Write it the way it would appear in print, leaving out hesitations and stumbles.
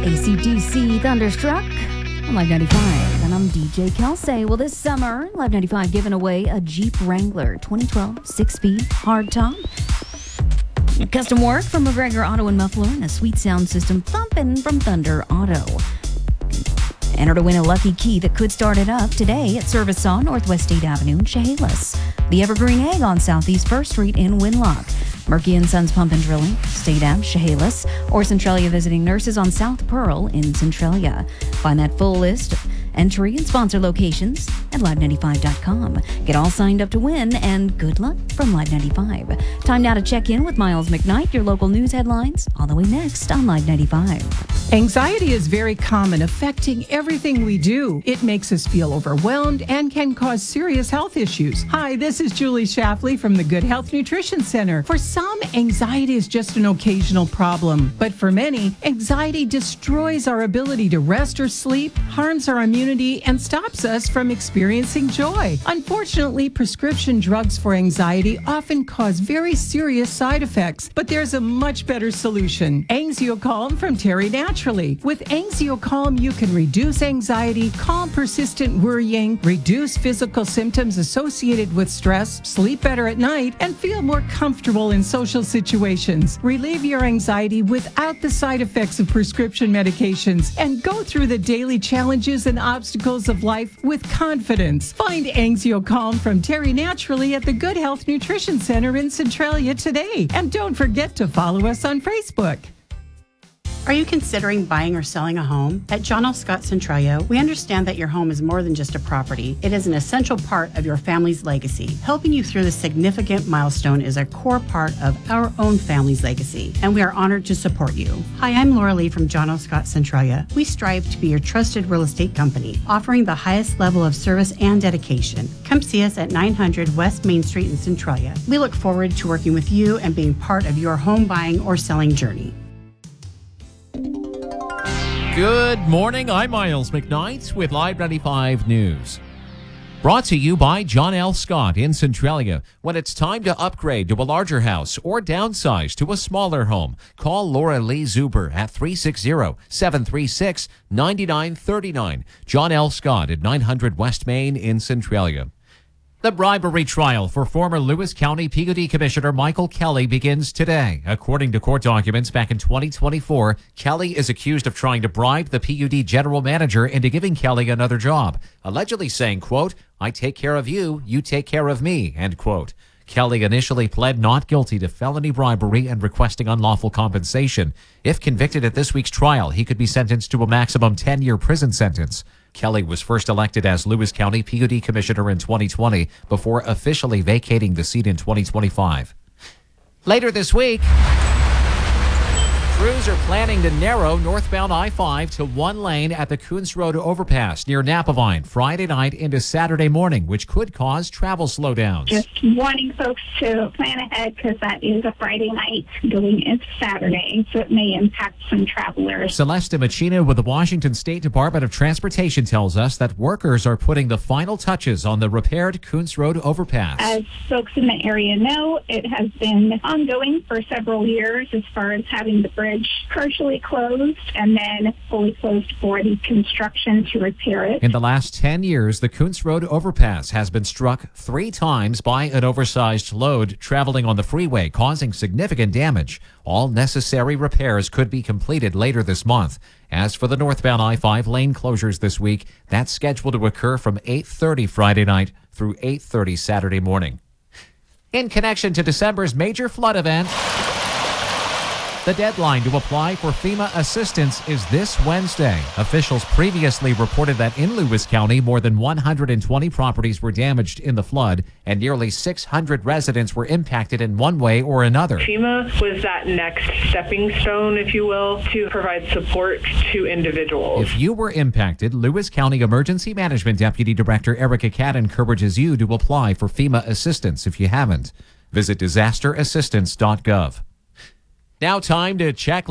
AC/DC Thunderstruck on Live 95, and I'm DJ Kelsey. Well, this summer, Live 95 giving away a Jeep Wrangler 2012 6-speed hardtop. Custom work from McGregor Auto and Muffler and a sweet sound system thumping from Thunder Auto. Enter to win a lucky key that could start it up today at Service Saw, Northwest State Avenue in Chehalis. The Evergreen Egg on Southeast 1st Street in Winlock. Murky & Sons Pump and Drilling, State Ave, Chehalis, or Centralia Visiting Nurses on South Pearl in Centralia. Find that full list, entry, and sponsor locations at live95.com. Get all signed up to win, and good luck from Live 95. Time now to check in with Miles McKnight, your local news headlines, all the way next on Live 95. Anxiety is very common, affecting everything we do. It makes us feel overwhelmed and can cause serious health issues. Hi, this is Julie Shafley from the Good Health Nutrition Center. For some, anxiety is just an occasional problem. But for many, anxiety destroys our ability to rest or sleep, harms our immunity, and stops us from experiencing joy. Unfortunately, prescription drugs for anxiety often cause very serious side effects. But there's a much better solution. Anxiocalm from Terry Naturally. With Anxiocalm, you can reduce anxiety, calm persistent worrying, reduce physical symptoms associated with stress, sleep better at night, and feel more comfortable in social situations. Relieve your anxiety without the side effects of prescription medications and go through the daily challenges and obstacles of life with confidence. Find Anxiocalm from Terry Naturally at the Good Health Nutrition Center in Centralia today. And don't forget to follow us on Facebook. Are you considering buying or selling a home? At John L. Scott Centralia, we understand that your home is more than just a property. It is an essential part of your family's legacy. Helping you through this significant milestone is a core part of our own family's legacy, and we are honored to support you. Hi, I'm Laura Lee from John L. Scott Centralia. We strive to be your trusted real estate company, offering the highest level of service and dedication. Come see us at 900 West Main Street in Centralia. We look forward to working with you and being part of your home buying or selling journey. Good morning, I'm Miles McKnight with Live 95 News. Brought to you by John L. Scott in Centralia. When it's time to upgrade to a larger house or downsize to a smaller home, call Laura Lee Zuber at 360-736-9939. John L. Scott at 900 West Main in Centralia. The bribery trial for former Lewis County PUD Commissioner Michael Kelly begins today. According to court documents back in 2024, Kelly is accused of trying to bribe the PUD general manager into giving Kelly another job, allegedly saying, quote, "I take care of you, you take care of me," end quote. Kelly initially pled not guilty to felony bribery and requesting unlawful compensation. If convicted at this week's trial, he could be sentenced to a maximum 10-year prison sentence. Kelly was first elected as Lewis County PUD Commissioner in 2020 before officially vacating the seat in 2025. Later this week, crews are planning to narrow northbound I-5 to one lane at the Coons Road overpass near Napavine Friday night into Saturday morning, which could cause travel slowdowns. Just wanting folks to plan ahead because that is a Friday night going into Saturday, so it may impact some travelers. Celeste Machina with the Washington State Department of Transportation tells us that workers are putting the final touches on the repaired Coons Road overpass. As folks in the area know, it has been ongoing for several years as far as having the bridge partially closed and then fully closed for the construction to repair it. In the last 10 years, the Coons Road overpass has been struck 3 times by an oversized load traveling on the freeway, causing significant damage. All necessary repairs could be completed later this month. As for the northbound I-5 lane closures this week, that's scheduled to occur from 8:30 Friday night through 8:30 Saturday morning. In connection to December's major flood event, the deadline to apply for FEMA assistance is this Wednesday. Officials previously reported that in Lewis County, more than 120 properties were damaged in the flood, and nearly 600 residents were impacted in one way or another. FEMA was that next stepping stone, if you will, to provide support to individuals. If you were impacted, Lewis County Emergency Management Deputy Director Erica Catt encourages you to apply for FEMA assistance if you haven't. Visit disasterassistance.gov. Now time to check